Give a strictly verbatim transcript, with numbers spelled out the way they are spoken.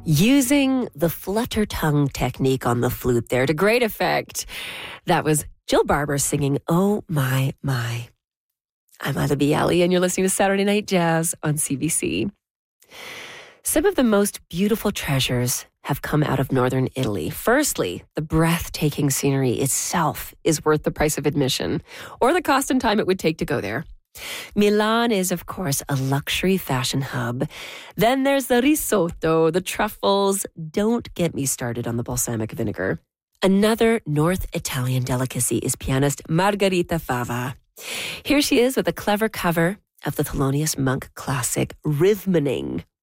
Using the flutter tongue technique on the flute there to great effect. That was Jill Barber singing Oh My My. I'm Ida Bialy, and you're listening to Saturday Night Jazz on C B C. Some of the most beautiful treasures have come out of northern Italy. Firstly, the breathtaking scenery itself is worth the price of admission, or the cost and time it would take to go there. Milan is, of course, a luxury fashion hub. Then there's the risotto, the truffles. Don't get me started on the balsamic vinegar. Another North Italian delicacy is pianist Margherita Fava. Here she is with a clever cover of the Thelonious Monk classic, Rhythmaning.